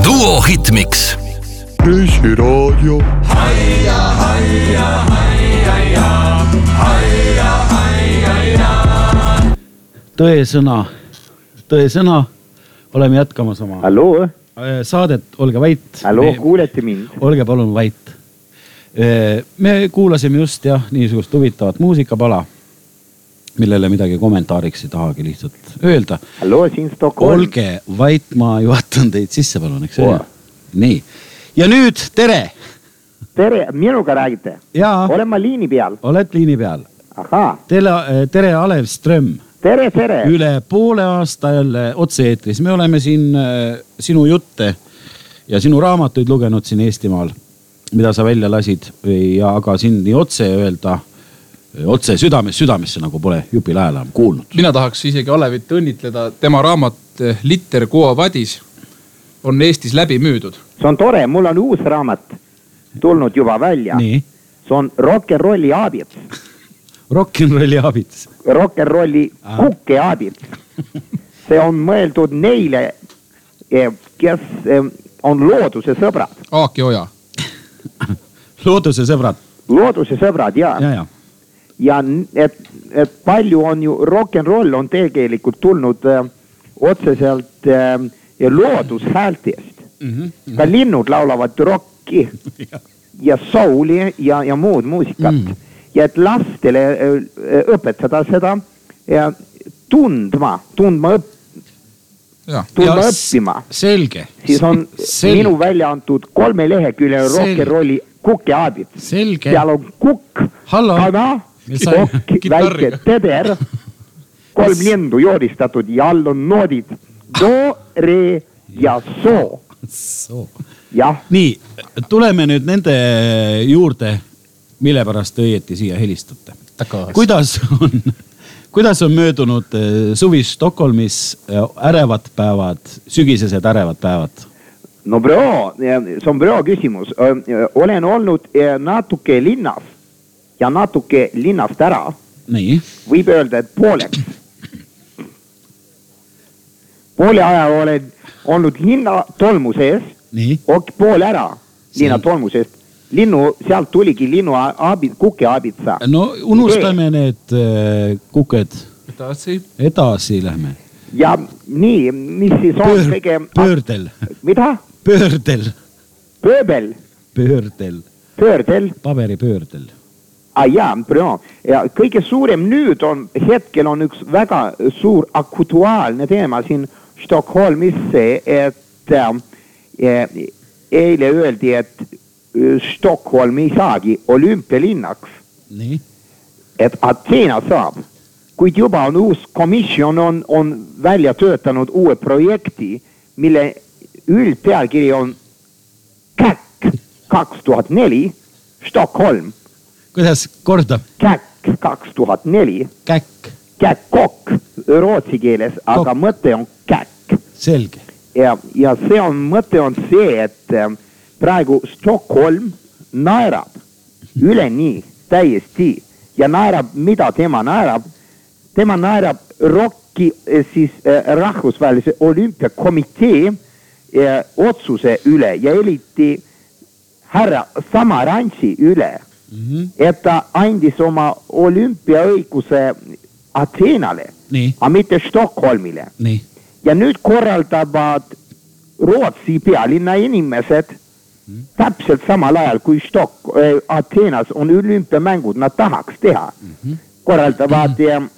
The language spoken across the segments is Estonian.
Duo Hitmix. Reisiraadio. Tõesõna. Oleme jätkamas oma Halloo? Saadet, olge vait. Halloo, kuulete mind? Olge palun vait. Me kuulasime just niisugust huvitavat muusikapala, millele midagi kommentaariks ei tahagi lihtsalt öelda. Halloo, siin Stockholm. Olge vait, ma juhatan teid sisse palun, eks see? Nii. Ja nüüd tere! Tere, minuga räägite? Jaa. Olen ma liini peal? Oled liini peal. Ahaa. Tere Alev Ström. Tere. Üle poole aasta jälle otse-eetris. Me oleme siin sinu jutte ja sinu raamatuid lugenud siin Eestimaal, mida sa välja lasid. Ja aga siin nii otse öelda, otse südamesse nagu pole jupil ajal kuulnud. Mina tahaks isegi Alevit õnnitleda. Tema raamat Litter Quo Vadis on Eestis läbi müüdud. See on tore, mul on uus raamat tulnud juba välja. Nii. See on rock'n'rolli aabits. Rock'n'rolli aabits. Rock'n'rolli kukke aabits. See on mõeldud neile, kes on looduse sõbrad. Aaki Oja. Looduse sõbrad. Looduse sõbrad, jaa. Ja. Ja et palju on ju, rock'n'roll on tegelikult tulnud otseselt loodushäältest. Ka linnud laulavad rocki ja souli ja muud muusikat. Ja et lastele õpetada seda ja tundma õppima. Selge. Siis on minu välja antud 3 lehekülje rock'n'rolli kukke aabit. Selge. Seal on kukk, kana, kokk, väike teder, 3 lindu joodistatud ja all on noodid do, re ja so. Jah. Nii, tuleme nüüd nende juurde, mille pärast õieti siia helistate. Kuidas on möödunud suvis Stockholmis ärevad päevad, sügisesed ärevad päevad? No see on bro küsimus. Olen olnud natuke linnas ja natuke linnast ära. Nii. Võib öelda, et pooleks. Poole aja olen olnud linna tolmu sees. Nii. Pool ära linna tolmu seest. Sealt tuligi linnu kukke aabitsa. No unustame need kuked. Edasi lähme. Ja nii, mis siis on kõige... Pöördel. Mida? Pöördel. Pööbel. Pöördel. Paberipöördel. Jaa, ja kõige suurem nüüd on, hetkel on üks väga suur aktuaalne teema siin Stockholmis see, et eile öeldi, et Stockholm ei saagi olümpialinnaks. Nii. Et Ateena saab. Kuid juba on uus komisjon on välja töötanud uue projekti, mille üldpealkiri on CAC 2004 Stockholm. Kuidas korda? CAC 2004. CAC kokk rootsi keeles, aga mõte on CAC. Selge. Ja see mõte on see, et praegu Stockholm naerab üle nii täiesti ja naerab, mida tema naerab? Tema naerab rocki siis rahvusvahelise olümpiakomitee otsuse üle ja eriti härra Samarantsi üle, et ta andis oma olümpiaõiguse Ateenale, aga mitte Stockholmile. Nii. Ja nüüd korraldavad Rootsi pealinna inimesed täpselt samal ajal, kui Ateenas on olümpiamängud, nad tahaks teha. Korraldavad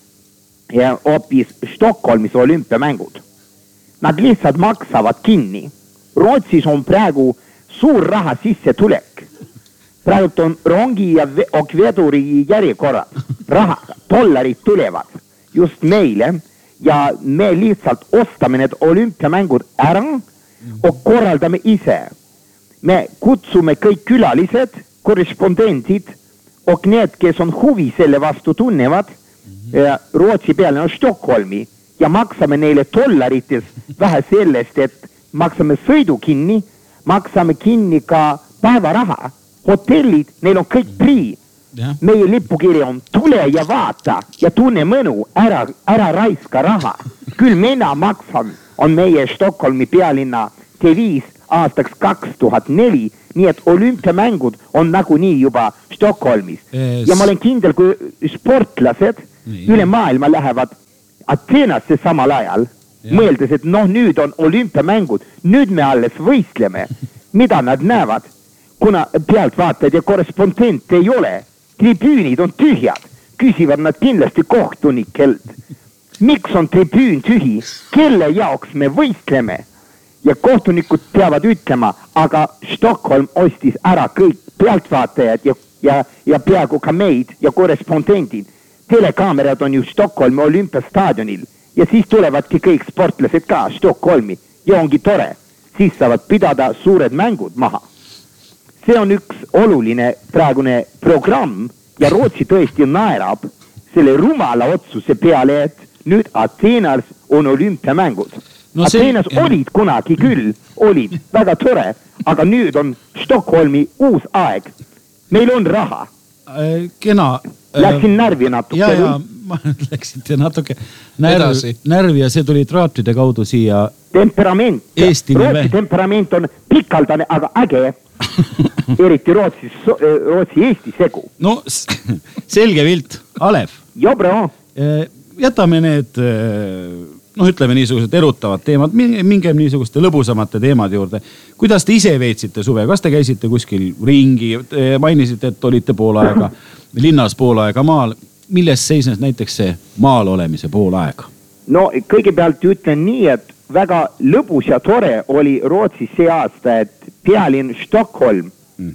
hoopis Stockholmis olümpiamängud. Nad lihtsalt maksavad kinni. Rootsis on praegu suur raha sisse tulek. Praegu on rongi ja veduri järjekorrad. Raha, dollarid tulevad just meile ja me lihtsalt ostame need olümpiamängud ära ja korraldame ise. Me kutsume kõik külalised, korrespondentid ja need, kes on huvi selle vastu tunnevad Rootsi peale on Stockholmi ja maksame neile dollarites vähe sellest, et maksame sõidu kinni, maksame kinni ka päevaraha, hotellid, neil on kõik prii. Meie lipukiri on tule ja vaata ja tunne mõnu, ära raiska raha. Küll mina maksan, on meie Stockholmi pealinna deviis, aastaks 2004, nii et olümpiamängud on nagunii juba Stockholmis. Ja ma olen kindel, kui sportlased üle maailma lähevad Atenasse samal ajal, mõeldes, et nüüd on olümpiamängud, nüüd me alles võistleme, mida nad näevad, kuna pealtvaatajad ja korrespondent ei ole, tribüünid on tühjad, küsivad nad kindlasti kohtunikelt. Miks on tribüün tühi? Kelle jaoks me võistleme? Ja kohtunikud peavad ütlema, aga Stockholm ostis ära kõik pealtvaatajad ja peaaegu ka meid ja korrespondendid. Telekaamerad on ju Stockholmi olümpiastaadionil ja siis tulevadki kõik sportlased ka Stockholmi ja ongi tore. Siis saavad pidada suured mängud maha. See on üks oluline praegune programm ja Rootsi tõesti naerab selle rumala otsuse peale, et nüüd Ateenas on olümpiamängud. No Ateenas olid kunagi küll, olid väga tore, aga nüüd on Stockholmi uus aeg. Meil on raha. Kena. Läksin närvi natuke. Ja, ma läksite natuke närvi ja see tuli traatide kaudu siia. Temperament. Rootsi temperament on pikaldane, aga äge. Eriti Rootsi-Eesti segu. No selge vilt. Alev. Jo, bro. Jätame need, ütleme niisugused erutavad teemad, mingem niisuguste lõbusamate teemad juurde. Kuidas te ise veetsite suve? Kas te käisite kuskil ringi? Mainisite, et olite pool aega linnas, pool aega maal. Milles seisnes näiteks see maal olemise pool aega? No kõigepealt ütlen nii, et väga lõbus ja tore oli Rootsis see aasta, et pealinn Stockholm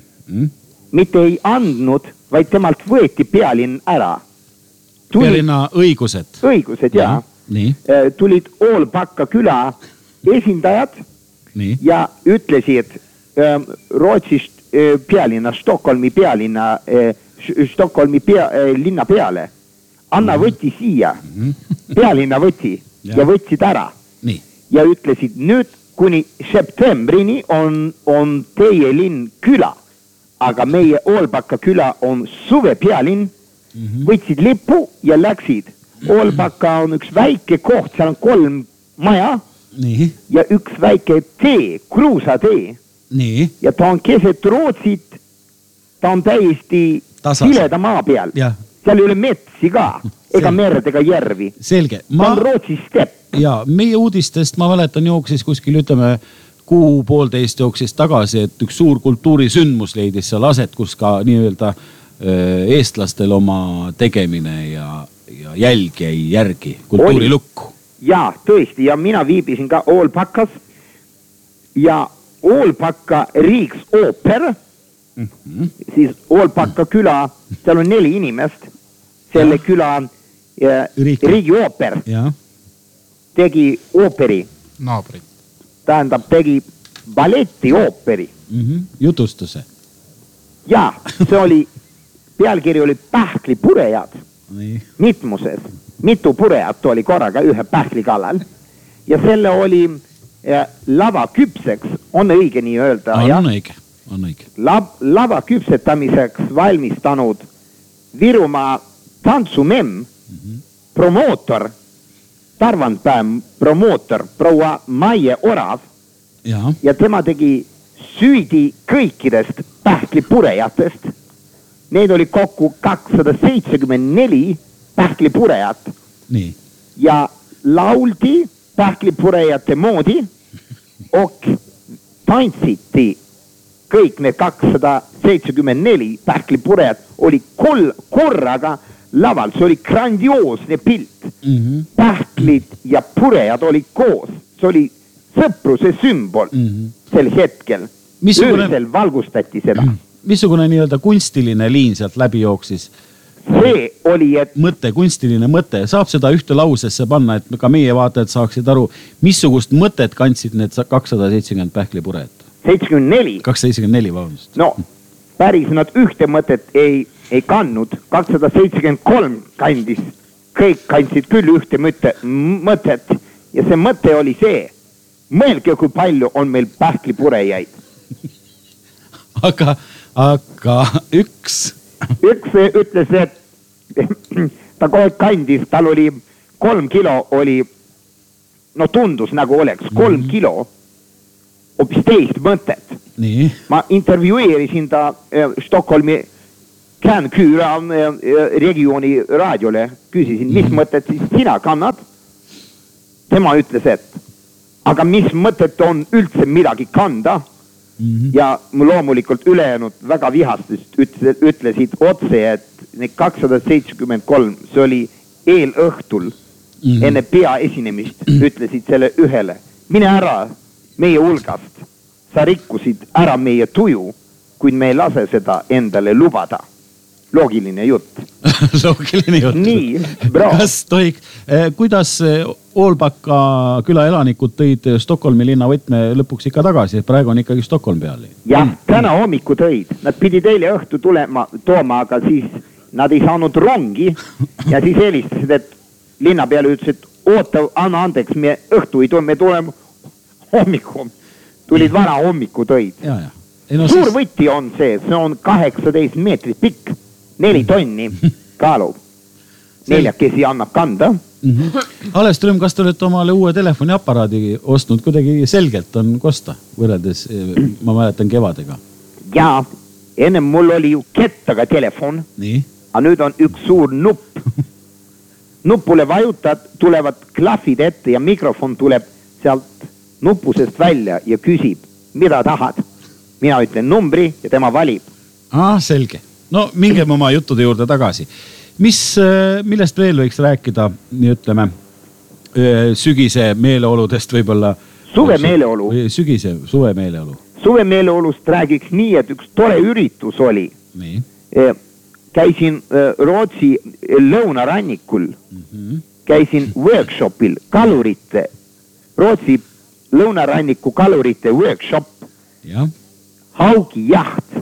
mitte ei andnud, vaid temalt võeti pealinn ära. Pealinna õigused. Õigused, jah. Tulid Ålbacka küla esindajad ja ütlesid Rootsist pealinna, Stockholmi pealinna, Stockholmi linna peale. Anna võti siia, pealinna võti ja võtsid ära. Ja ütlesid, nüüd kuni septembrini on teie linn küla, aga meie Ålbacka küla on suve pealinn. Võtsid lipu ja läksid. Ålbacka on üks väike koht, seal on 3 maja ja üks väike tee, kruusatee. Ja ta on keset Rootsit, ta on täiesti sileda maa peal. Seal ei ole metsi ka, ega merd ega järvi. Selge. Ta on Rootsi stepp. Ja meie uudistest ma mäletan jooksis kuskil, ütleme, 6,5 jooksis tagasi, et üks suur kultuurisündmus leidis seal aset, kus ka nii-öelda eestlastel oma tegemine ja jälg jäi järgi kultuurilukku. Ja, tõesti, ja mina viibisin ka Ålbackas ja Ålbacka Riksooper, siis Ålbacka küla, seal on 4 inimest, selle küla Riigiooper tegi ooperi. Naabri. Tähendab, tegi balletti ooperi. Jutustuse. Ja, see oli pealkiri oli pähklipurejad mitmuses. Mitu purejat oli korraga ühe pähkli kallal. Ja selle oli lava küpseks, on õige nii öelda. On õige. Lava küpsetamiseks valmistanud Virumaa tantsumemm, promootor, Tarvandpäev promootor, proua Maie Orav. Ja tema tegi süüdi kõikidest pähklipurejatest. Need oli kokku 274 pähklipurejat. Ja lauldi pähklipurejate moodi ok tantsiti kõik need 274 pähklipurejat oli korraga laval. See oli grandioosne pilt. Pähklid ja purejad oli koos. See oli sõpruse sümbol sel hetkel. Öösel valgustati seda. Missugune nii-öelda kunstiline liin sealt läbi jooksis? See oli, et kunstiline mõte. Saab seda ühte lausesse panna, et ka meie vaatajad saaksid aru, missugust mõtet kandsid need 270 pähklipurejat? 74. 274, vabandust. No, päris nad ühte mõtet ei kandnud. 273 kandis. Kõik kandsid küll ühte mõtet. Ja see mõte oli see. Mõelge, kui palju on meil pähklipurejaid. Aga üks ütles, et ta kohe kandis, tal oli 3 kilo oli, no tundus nagu oleks 3 kilo hoopis teist mõtet. Nii. Ma intervjueerisin ta Stockholmi Käänküüra regiooni raadiole. Küsisin, mis mõtet siis sina kannad? Tema ütles, et aga mis mõtet on üldse midagi kanda? Ja loomulikult ülejäänud väga vihastust ütlesid otse, et 273, see oli eelõhtul enne peaesinemist, ütlesid selle ühele. Mine ära meie hulgast, sa rikkusid ära meie tuju, kuid me ei lase seda endale lubada. Loogiline jutt. Loogiline jutt. Nii, bro. Kas tohik, kuidas Oolbakka küla elanikud tõid Stockholmi linna võtme lõpuks ikka tagasi, et praegu on ikkagi Stockholm peal? Jah, täna hommiku tõid. Nad pidid eile õhtu tooma, aga siis nad ei saanud rongi ja siis helistasid, et linna peale ütles, et oota, anna andeks, me õhtu ei tule, me tuleme hommiku. Tulid vara hommiku tõid. Suur võtti on see on 18 meetrit pikk, 4 tonni kaalu. Neljakesi annab kanda. Aleström, kas te olete omale uue telefoniaparaadi ostnud? Kuidagi selgelt on kosta võrreldes, ma mäletan kevadega. Jaa, enne mul oli ju kettaga telefon. Nii? Aga nüüd on üks suur nupp. Nuppule vajutad, tulevad klahvid ette ja mikrofon tuleb sealt nuppusest välja ja küsib, mida tahad. Mina ütlen numbri ja tema valib. Selge. No mingem oma juttude juurde tagasi. Millest veel võiks rääkida, nii ütleme, sügise meeleoludest võib-olla? Suve meeleolu. Suve meeleolu. Suve meeleolust räägiks nii, et üks tore üritus oli. Nii. Käisin Rootsi lõunarannikul. Käisin workshopil kalurite, Rootsi lõunaranniku kalurite workshop. Ja. Haugijaht.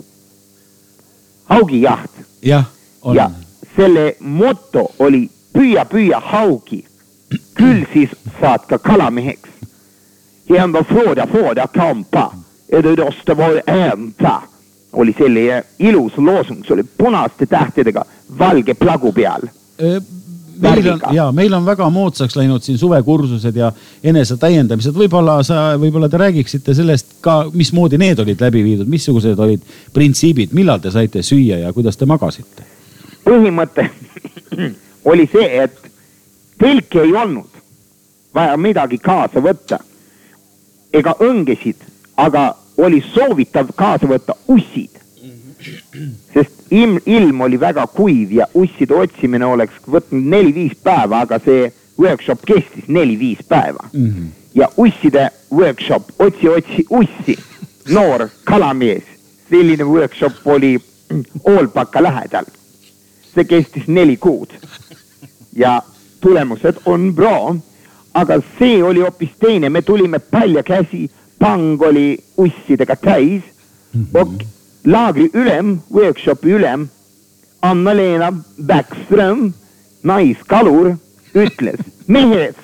Jah, on. Ja selle motto oli püüa haugi. Küll siis saad ka kalameheks. Hända fåda kampa. Ededosta var änta. Oli selle ilus loosung. See oli punaste tähtedega valge plagu peal. Meil on väga moodsaks läinud siin suvekursused ja enese täiendamised. Võib-olla te räägiksite sellest ka, mismoodi need olid läbi viidud, missugused olid printsiibid, millal te saite süüa ja kuidas te magasite? Põhimõte oli see, et telke ei olnud vaja midagi kaasa võtta ega õngesid, aga oli soovitav kaasa võtta ussid. Sest ilm oli väga kuiv ja usside otsimine oleks võtnud 4-5 päeva, aga see workshop kestis 4-5 päeva. Ja usside workshop, otsi ussi, noor kalamees. Selline workshop oli Oolbakka lähedal. See kestis 4 kuud. Ja tulemused on bra, aga see oli hoopis teine. Me tulime palja käsi, pang oli ussidega täis. Laagri ülem, workshopi ülem, Anna-Leena Backström, naiskalur, ütles, mehed,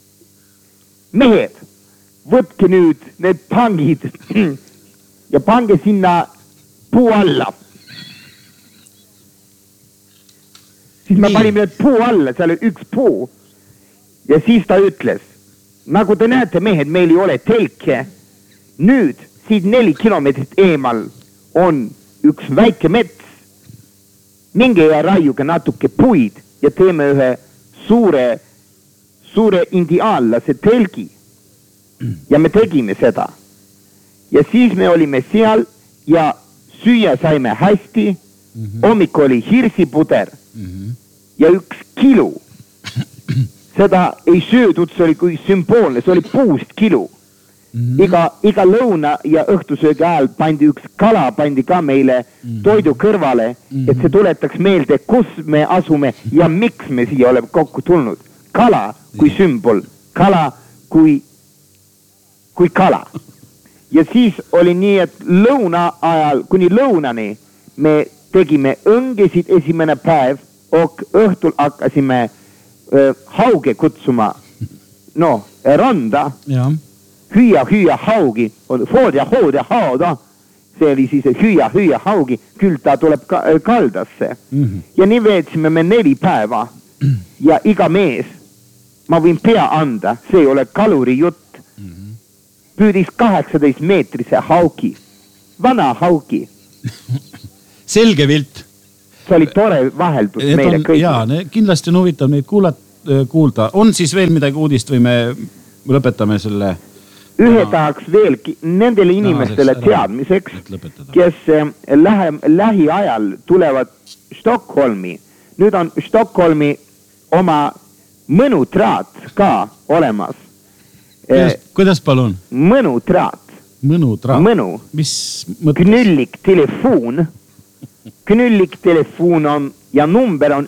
võtke nüüd need pangid ja pange sinna puu alla. Siis me panime need puu alla, seal oli üks puu. Ja siis ta ütles, nagu te näete, mehed, meil ei ole telke. Nüüd, siit 4 kilomeetrit eemal on üks väike mets. Minge ja raiuge natuke puid ja teeme ühe suure indiaallase telgi. Ja me tegime seda. Ja siis me olime seal ja süüa saime hästi. Hommik oli hirsipuder ja 1 kilo. Seda ei söödud, see oli kui sümboolne, see oli puust kilo. Iga lõuna ja õhtusöögi ajal pandi üks kala, pandi ka meile toidu kõrvale, et see tuletaks meelde, kus me asume ja miks me siia oleme kokku tulnud. Kala kui sümbol, kala kui kala. Ja siis oli nii, et lõuna ajal, kuni lõunani me tegime õngesid esimene päev, õhtul hakkasime hauge kutsuma, randa. Jah. Hüüa haugi, hooda haada, see oli siis hüüa haugi, küll ta tuleb kaldasse. Ja nii veetsime me 4 päeva ja iga mees, ma võin pea anda, see ei ole kaluri jutt. püüdis 18-meetrise hauki, vana hauki. Selge pilt. See oli tore vaheldus meile kõigile. Jaa, kindlasti on huvitav neid kuulda. On siis veel midagi uudist või me lõpetame selle? Ühe tahaks veel nendele inimestele teadmiseks, kes lähiajal tulevad Stockholmi. Nüüd on Stockholmi oma mõnutraat ka olemas. Kuidas palun? Mõnutraat. Mõnu. Mis mõttes? Knüllik telefoon on ja number on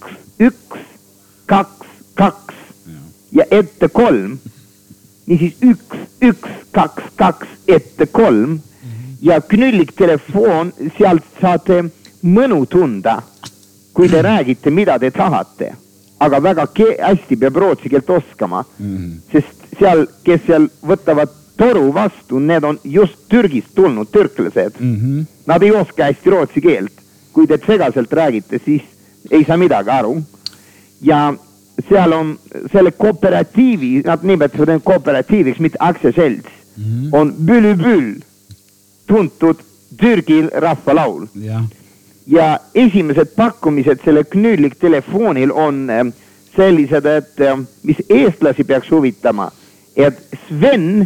1122 ja ette 3. Niisiis 1122 ette 3 ja knüllik telefoon, sealt saate mõnu tunda, kui te räägite, mida te tahate. Aga väga hästi peab rootsi keelt oskama, sest seal, kes seal võtavad toru vastu, need on just Türgist tulnud türklased. Nad ei oska hästi rootsi keelt. Kui te segaselt räägite, siis ei saa midagi aru. Ja seal on selle kooperatiivi, nad nimetavad kooperatiiviks, mitte aktsiaselts, on Bülübül, tuntud Türgi rahvalaul. Ja esimesed pakkumised selle knüllik telefoonil on sellised, et mis eestlasi peaks huvitama, et Sven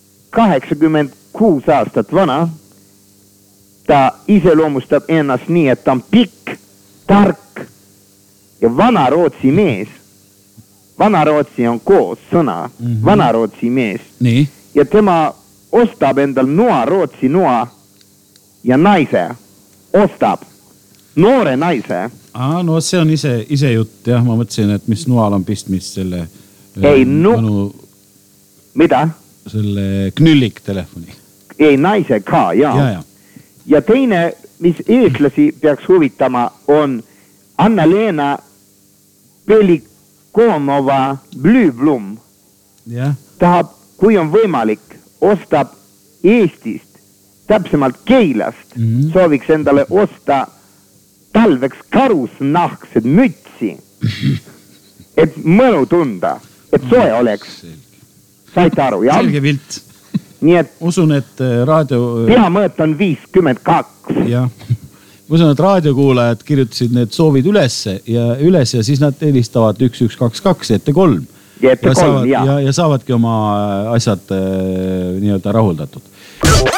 86 aastat vana, ta iseloomustab ennast nii, et ta on pikk, tark ja vanarootsi mees. Vanarootsi on koos sõna, vanarootsi mees. Nii. Ja tema ostab endal noa, rootsi noa ja naise ostab noore naise. No see on ise jutt, jah, ma mõtlesin, et mis noal on pistmist selle mida? Selle knüllik telefoni. Ei, naise ka, jaa. Ja teine, mis eeslasi peaks huvitama, on Anna-Leena Pelikonova Blüblum. Tahab, kui on võimalik, ostab Eestist, täpsemalt Keilast, sooviks endale osta talveks karusnahksed mütsi, et mõnu tunda, et soe oleks. Saite aru, jah? Selge pilt. Nii et usun, et raadio... Peamõõt on 52. Jah. Usun, et raadiokuulajad kirjutasid need soovid üles ja siis nad helistavad 1122 ette 3. Ja ette 3, ja saavadki oma asjad nii-öelda rahuldatud.